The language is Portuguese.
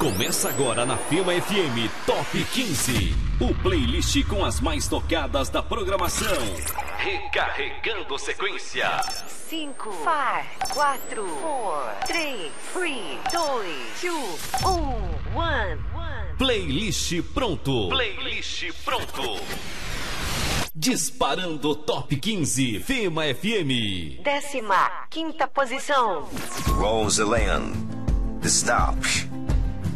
Começa agora na Fema FM Top 15, o playlist com as mais tocadas da programação. Recarregando sequência. 5, 4, 3, 2, 1. Playlist pronto. Disparando Top 15, Fema FM. 15ª posição. Roseland, The Stop.